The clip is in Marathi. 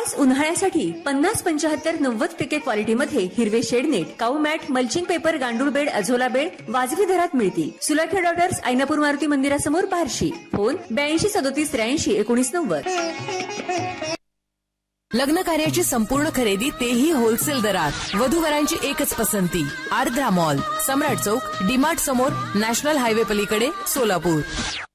खास उन्हाळ्यासाठी 50-75-90% क्वालिटीमध्ये हिरवे शेडनेट, काऊ मॅट, मल्चिंग पेपर, गांडूळ बेड, अझोला बेड वाजवी दरात मिळतील. सुलाखे डॉटर्स, ऐनापूर मारुती मंदिरासमोर बार्शी. फोन 8237831990. लग्न कार्याची संपूर्ण खरेदी तेही होलसेल दरात. वधूवरांची एकच पसंती, आर्द्रा मॉल, सम्राट चौक, डीमार्ट समोर, नॅशनल हायवे पलीकडे, सोलापूर.